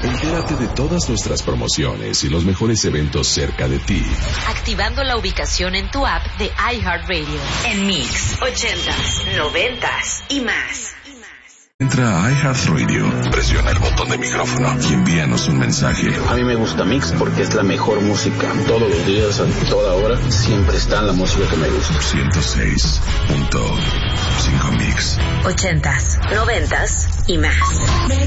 Entérate de todas nuestras promociones y los mejores eventos cerca de ti. Activando la ubicación en tu app de iHeartRadio. En Mix, 80s, 90s y más. Entra a iHeartRadio, presiona el botón de micrófono y envíanos un mensaje. A mí me gusta Mix porque es la mejor música. Todos los días, a toda hora, siempre está la música que me gusta. 106.5 Mix. 80s, 90s y más.